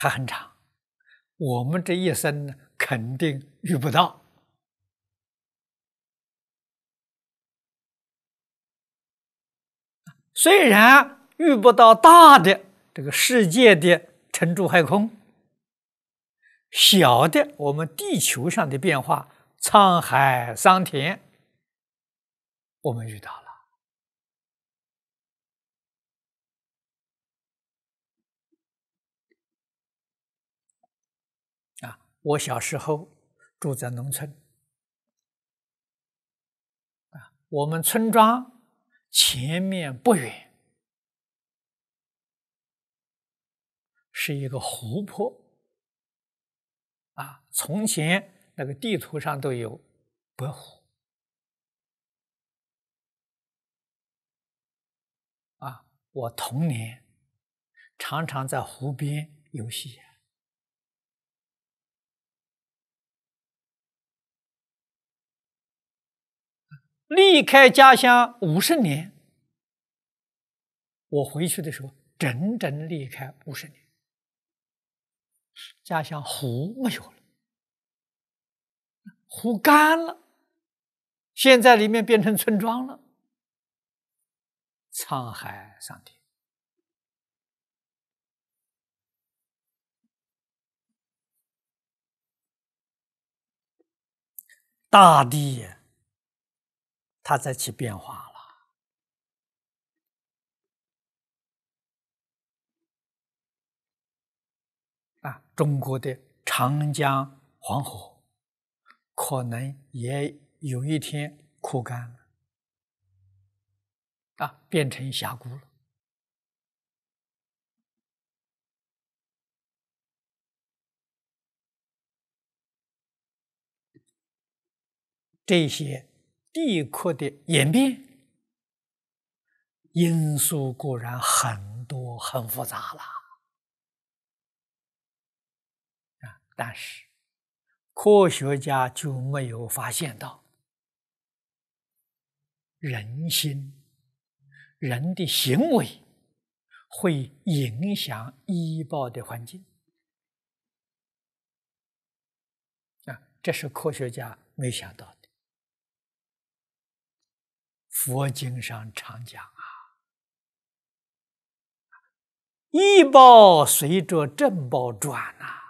还很长，我们这一生呢，肯定遇不到。虽然遇不到大的这个世界的尘诸海空，小的我们地球上的变化，沧海桑田，我们遇到了。我小时候住在农村，我们村庄前面不远是一个湖泊，从前那个地图上都有白湖，我童年常常在湖边游戏。离开家乡50年，我回去的时候整整离开50年，家乡湖没有了，湖干了，现在里面变成村庄了，沧海桑田。大地它在起变化了。中国的长江、黄河可能也有一天枯干了，变成峡谷了。这些地壳的演变因素固然很多很复杂了，但是科学家就没有发现到人心、人的行为会影响依报的环境。这是科学家没想到的。佛经上常讲依报随着正报转